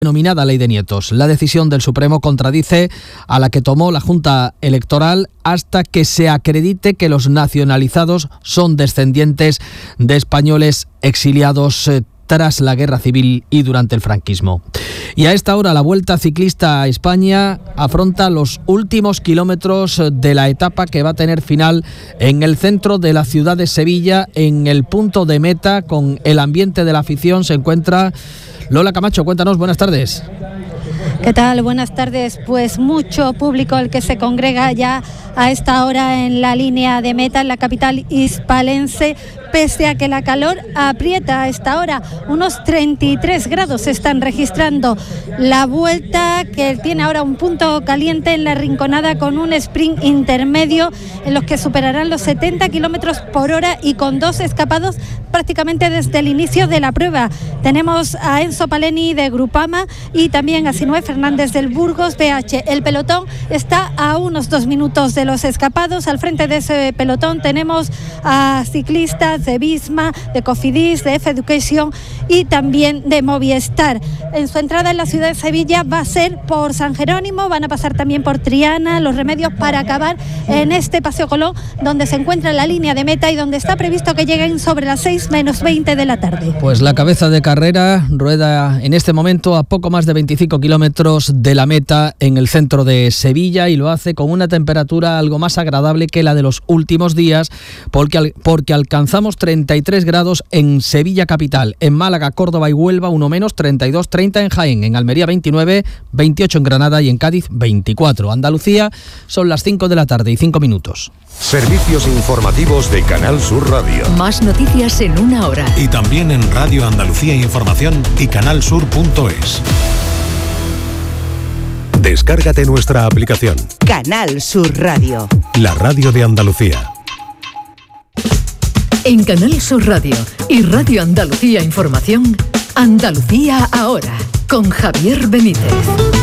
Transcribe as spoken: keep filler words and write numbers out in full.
denominada Ley de Nietos. La decisión del Supremo contradice a la que tomó la Junta Electoral hasta que se acredite que los nacionalizados son descendientes de españoles exiliados eh, tras la Guerra Civil y durante el franquismo. Y a esta hora la Vuelta Ciclista a España afronta los últimos kilómetros de la etapa que va a tener final en el centro de la ciudad de Sevilla. En el punto de meta, con el ambiente de la afición, se encuentra Lola Camacho. Cuéntanos, buenas tardes. ¿Qué tal? Buenas tardes. Pues mucho público el que se congrega ya a esta hora en la línea de meta en la capital hispalense, pese a que la calor aprieta a esta hora. Unos treinta y tres grados se están registrando. La Vuelta, que tiene ahora un punto caliente en la Rinconada con un sprint intermedio en los que superarán los setenta kilómetros por hora y con dos escapados prácticamente desde el inicio de la prueba. Tenemos a Enzo Paleni de Grupama y también a Sinué Fernández del Burgos B H. El pelotón está a unos dos minutos de los escapados. Al frente de ese pelotón tenemos a ciclistas de Visma, de Cofidis, de F Education y también de Movistar. En su entrada en la ciudad de Sevilla va a ser por San Jerónimo, van a pasar también por Triana, Los Remedios, para acabar en este Paseo Colón, donde se encuentra la línea de meta y donde está previsto que lleguen sobre las seis menos veinte de la tarde. Pues la cabeza de carrera rueda en este momento a poco más de veinticinco kilómetros de la meta en el centro de Sevilla, y lo hace con una temperatura algo más agradable que la de los últimos días, porque, porque alcanzamos treinta y tres grados en Sevilla capital, en Málaga, Córdoba y Huelva uno menos, treinta y dos, treinta en Jaén, en Almería veintinueve, veintiocho en Granada y en Cádiz veinticuatro. Andalucía son las cinco de la tarde y cinco minutos. Servicios informativos de Canal Sur Radio. Más noticias en una hora. Y también en Radio Andalucía Información y canal sur punto es. Descárgate nuestra aplicación. Canal Sur Radio. La radio de Andalucía. En Canal Sur Radio y Radio Andalucía Información, Andalucía ahora, con Javier Benítez.